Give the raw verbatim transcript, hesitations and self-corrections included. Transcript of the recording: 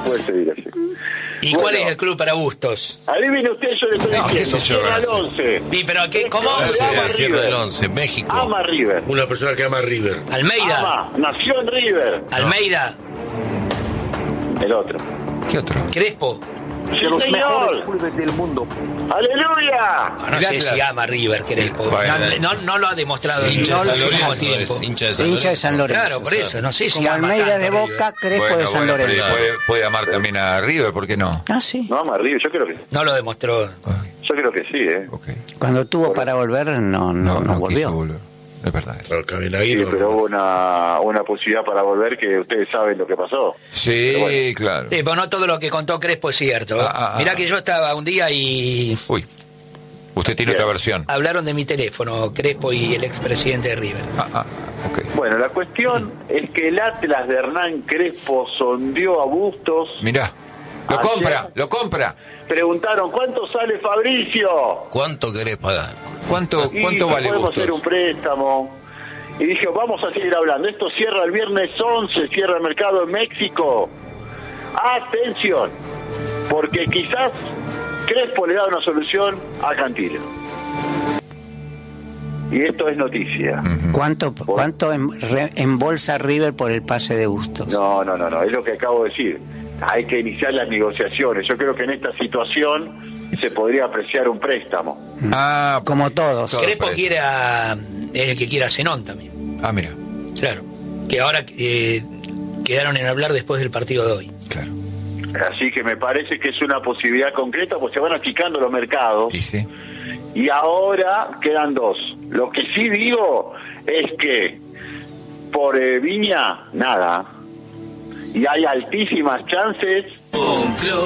puede seguir así. ¿Y Bueno, cuál es el club para Bustos? Adivine usted, yo le estoy No, qué diciendo. sé yo, Sierra del no sé. once. ¿Y pero qué? ¿Cómo? Este hombre ama Sierra del River. once, México. Ama River. Una persona que ama a River. Almeida. Ama. Nació en River. Almeida. El otro. ¿Qué otro? Crespo. De los mejores clubes del mundo. ¡Aleluya! No, no sé si ama River Crespo. Bueno. No, no, no lo ha demostrado en Hincha de el San último Lorenzo, tiempo. es hincha de San Hincha de San Lorenzo. Claro, por eso. No sé si Como ama Almeida tanto de River. Boca, Crespo Bueno, de San bueno, pero Lorenzo. puede, puede amar también a River, ¿por qué no? Ah, sí. No ama River, yo creo que No lo demostró. yo creo que sí, ¿eh? Ok. Cuando tuvo para volver, no, no, No, no no volvió. quiso volver. Es verdad. Claro, Camilo Sí, Aguirre, pero ¿no? hubo una, una posibilidad para volver que ustedes saben lo que pasó. Sí, bueno. claro. Sí, pero no todo lo que contó Crespo es cierto. Ah, ah, Mirá ah. que yo estaba un día y Uy. Usted tiene Bien. otra versión. hablaron de mi teléfono, Crespo y el expresidente de River. Ah, ah, ok. Bueno, la cuestión es que el Atlas de Hernán Crespo sondeó a Bustos. Mirá. Lo Ayer- compra, lo compra. Preguntaron, ¿cuánto sale Fabricio? ¿Cuánto querés pagar? ¿Cuánto, Y cuánto no vale podemos Bustos? hacer un préstamo. Y dije, vamos a seguir hablando. Esto cierra el viernes once, cierra el mercado en México. Atención, porque quizás Crespo le da una solución a Cantilo. Y esto es noticia. ¿Cuánto, cuánto em- re- embolsa River por el pase de Bustos? No, no, no, no, es lo que acabo de decir. Hay que iniciar las negociaciones. Yo creo que en esta situación se podría apreciar un préstamo. Ah, Como todos. Todo Crespo precio. quiere a, es el que quiere a Zenón también. ah, mira. Claro. Que ahora eh, quedaron en hablar después del partido de hoy. Claro. Así que me parece que es una posibilidad concreta, pues se van achicando los mercados. Y sí. Y ahora quedan dos. Lo que sí digo es que por eh, Viña, nada. Y hay altísimas chances